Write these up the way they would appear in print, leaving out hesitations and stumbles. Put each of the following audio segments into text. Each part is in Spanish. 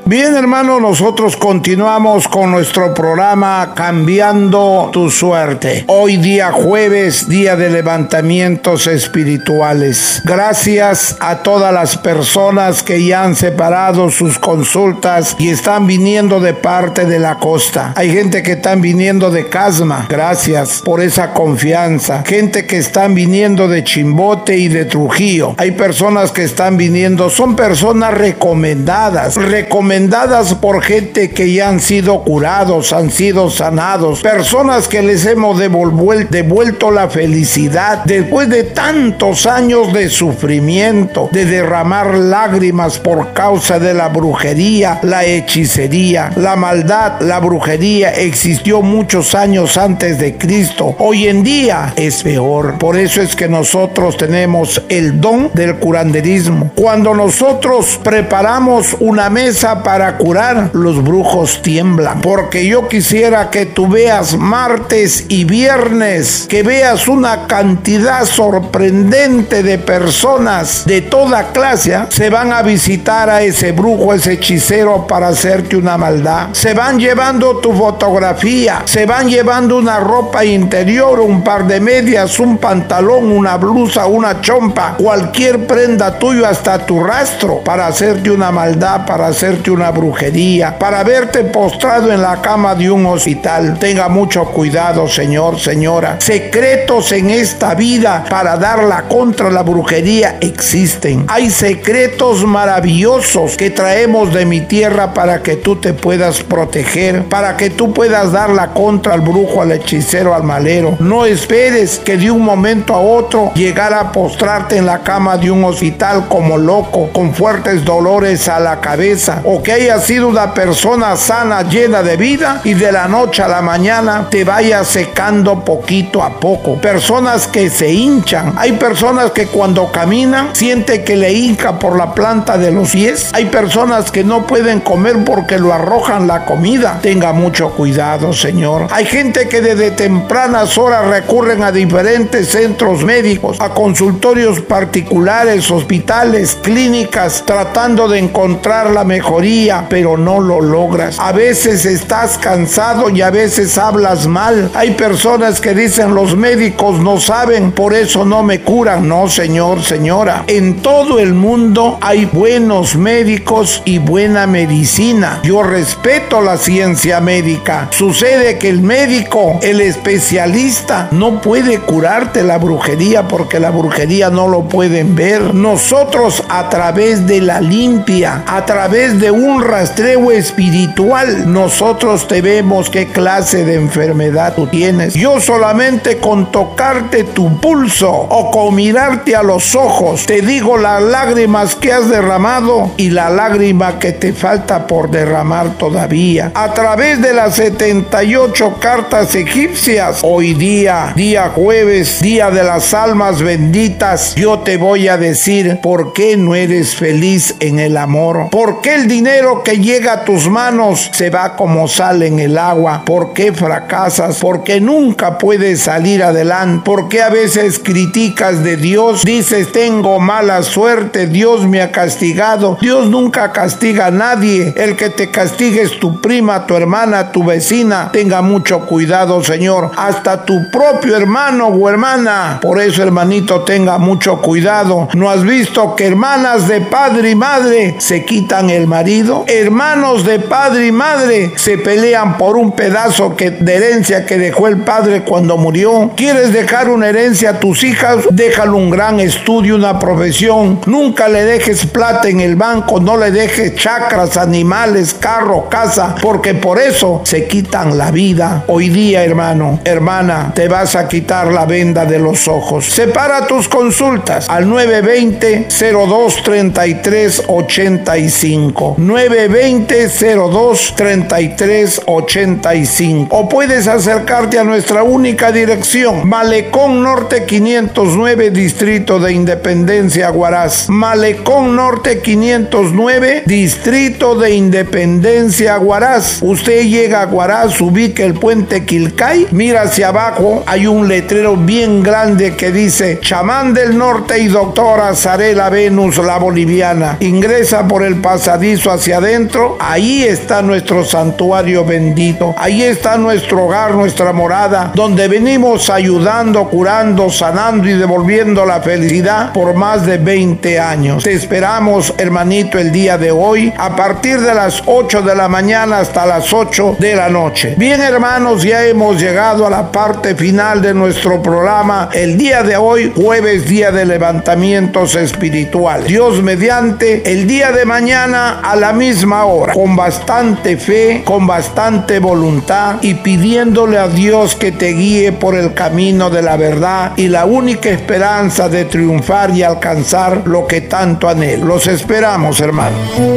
Bien, hermano, nosotros continuamos con nuestro programa Cambiando tu Suerte. Hoy día jueves, día de levantamientos espirituales. Gracias a todas las personas que ya han separado sus consultas y están viniendo de parte de la costa. Hay gente que están viniendo de Casma. Gracias por esa confianza. Gente que están viniendo de Chimbote y de Trujillo. Hay personas que están viniendo, son personas recomendadas por gente que ya han sido curados, han sido sanados, personas que les hemos devuelto la felicidad después de tantos años de sufrimiento, de derramar lágrimas por causa de la brujería, la hechicería, la maldad. La brujería existió muchos años antes de Cristo. Hoy en día es peor. Por eso es que nosotros tenemos el don del curanderismo. Cuando nosotros preparamos una mesa para curar, los brujos tiemblan, porque yo quisiera que tú veas martes y viernes, que veas una cantidad sorprendente de personas de toda clase, se van a visitar a ese brujo, ese hechicero para hacerte una maldad. Se van llevando tu fotografía, se van llevando una ropa interior, un par de medias, un pantalón, una blusa, una chompa, cualquier prenda tuya, hasta tu rastro, para hacerte una maldad, para hacerte una brujería, para verte postrado en la cama de un hospital. Tenga mucho cuidado, señor, señora. Secretos en esta vida para darla contra la brujería existen. Hay secretos maravillosos que traemos de mi tierra para que tú te puedas proteger, para que tú puedas darla contra al brujo, al hechicero, al malero. No esperes que de un momento a otro llegar a postrarte en la cama de un hospital como loco, con fuertes dolores a la cabeza, o que hayas sido una persona sana, llena de vida, y de la noche a la mañana te vaya secando poquito a poco. Personas que se hinchan. Hay personas que cuando caminan siente que le hinca por la planta de los pies. Hay personas que no pueden comer porque lo arrojan la comida. Tenga mucho cuidado, señor. Hay gente que desde tempranas horas recurren a diferentes centros médicos, a consultorios particulares, hospitales, clínicas, tratando de encontrar la mejoría, pero no lo logras. A veces estás cansado y a veces hablas mal. Hay personas que dicen: los médicos no saben, por eso no me curan. No, señor, señora. En todo el mundo hay buenos médicos y buena medicina. Yo respeto la ciencia médica. Sucede que el médico, el especialista, no puede curarte la brujería porque la brujería no lo pueden ver. Nosotros, a través de la limpia, a través de un rastreo espiritual, nosotros te vemos qué clase de enfermedad tú tienes. Yo solamente con tocarte tu pulso o con mirarte a los ojos te digo las lágrimas que has derramado y la lágrima que te falta por derramar todavía. A través de las 78 cartas egipcias, hoy día jueves, día de las almas benditas, yo te voy a decir por qué no eres feliz en el amor, por qué el dinero que llega a tus manos se va como sale en el agua, por qué fracasas, por qué nunca puedes salir adelante, por qué a veces criticas de Dios, dices: tengo mala suerte, Dios me ha castigado. Dios nunca castiga a nadie. El que te castigue es tu prima, tu hermana, tu vecina. Tenga mucho cuidado, señor, hasta tu propio hermano o hermana. Por eso, hermanito, tenga mucho cuidado. ¿No has visto que hermanas de padre y madre se quitan el marido? Hermanos de padre y madre se pelean por un pedazo de herencia que dejó el padre cuando murió. ¿Quieres dejar una herencia a tus hijas? Déjale un gran estudio, una profesión. Nunca le dejes plata en el banco, no le dejes chacras, animales, carro, casa, porque por eso se quitan la vida. Hoy día, hermano, hermana, te vas a quitar la venda de los ojos. Separa tus consultas al 920-02-33-85. 920-02-33-85. O puedes acercarte a nuestra única dirección: Malecón Norte 509, Distrito de Independencia, Huaraz. Malecón Norte 509, Distrito de Independencia, Huaraz. Usted llega a Huaraz, ubica el puente Quilcay, mira hacia abajo, hay un letrero bien grande que dice Chamán del Norte y Doctora Zarela Venus, la boliviana. Ingresa por el pasadizo hacia adentro, ahí está nuestro santuario bendito, ahí está nuestro hogar, nuestra morada, donde venimos ayudando, curando, sanando y devolviendo la felicidad por más de 20 años. Te esperamos, hermanito, el día de hoy, a partir de las 8 de la mañana hasta las 8 de la noche. Bien, hermanos, ya hemos llegado a la parte final de nuestro programa. El día de hoy, jueves, día de levantamientos espirituales. Dios mediante, el día de mañana a la misma hora, con bastante fe, con bastante voluntad y pidiéndole a Dios que te guíe por el camino de la verdad y la única esperanza de triunfar y alcanzar lo que tanto anhelo. Los esperamos, hermanos.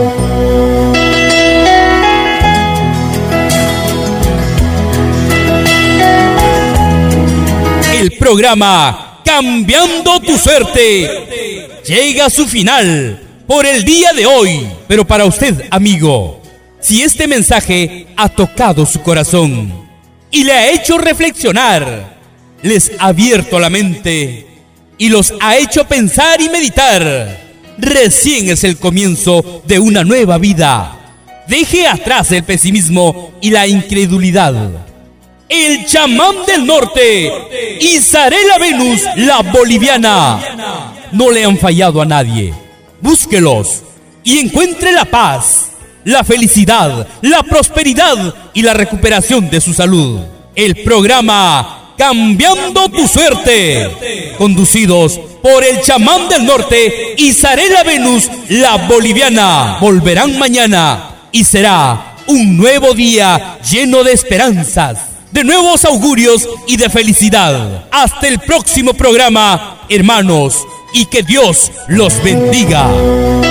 El programa Cambiando tu Suerte llega a su final por el día de hoy. Pero para usted, amigo, si este mensaje ha tocado su corazón y le ha hecho reflexionar, les ha abierto la mente y los ha hecho pensar y meditar, recién es el comienzo de una nueva vida. Deje atrás el pesimismo y la incredulidad. El chamán del norte, Isarela Venus, la boliviana, no le han fallado a nadie. Búsquelos y encuentre la paz, la felicidad, la prosperidad y la recuperación de su salud. El programa Cambiando tu Suerte, conducidos por el chamán del norte, Isarela Venus, la boliviana. Volverán mañana y será un nuevo día lleno de esperanzas, de nuevos augurios y de felicidad. Hasta el próximo programa, hermanos, y que Dios los bendiga.